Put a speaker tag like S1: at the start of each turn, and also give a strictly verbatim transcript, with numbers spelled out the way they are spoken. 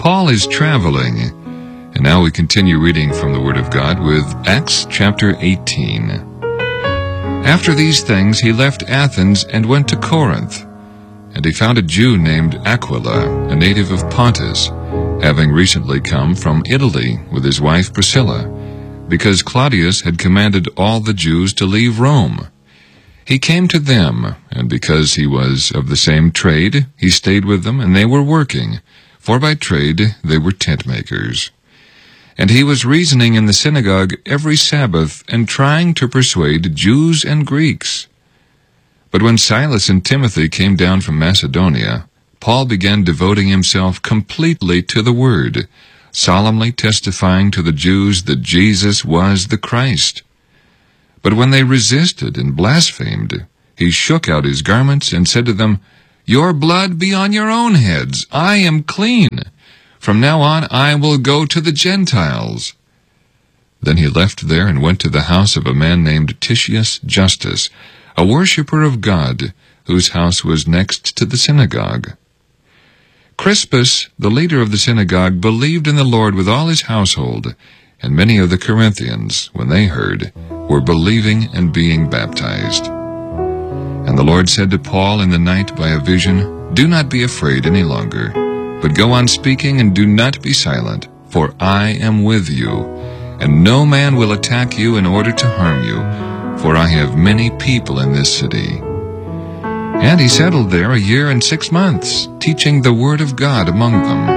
S1: Paul is traveling, and now we continue reading from the Word of God with Acts chapter eighteen. After these things he left Athens and went to Corinth, and he found a Jew named Aquila, a native of Pontus, having recently come from Italy with his wife Priscilla, because Claudius had commanded all the Jews to leave Rome. He came to them, and because he was of the same trade, he stayed with them, and they were working, for by trade they were tent-makers. And he was reasoning in the synagogue every Sabbath, and trying to persuade Jews and Greeks. But when Silas and Timothy came down from Macedonia, Paul began devoting himself completely to the word, solemnly testifying to the Jews that Jesus was the Christ. But when they resisted and blasphemed, he shook out his garments and said to them, "Your blood be on your own heads. I am clean. From now on I will go to the Gentiles." Then he left there and went to the house of a man named Titius Justus, a worshipper of God, whose house was next to the synagogue. Crispus, the leader of the synagogue, believed in the Lord with all his household, and many of the Corinthians, when they heard, were believing and being baptized. And the Lord said to Paul in the night by a vision, "Do not be afraid any longer, but go on speaking and do not be silent, for I am with you, and no man will attack you in order to harm you, for I have many people in this city." And he settled there a year and six months, teaching the word of God among them.